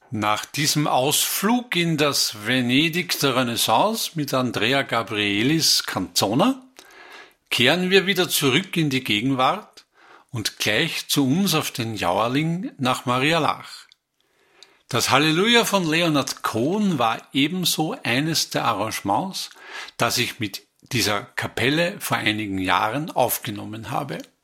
Nach diesem Ausflug in das Venedig der Renaissance mit Andrea Gabrielis Canzona kehren wir wieder zurück in die Gegenwart und gleich zu uns auf den Jauerling nach Marialach. Das Halleluja von Leonard Cohen war ebenso eines der Arrangements, das ich mit dieser Kapelle vor einigen Jahren aufgenommen habe.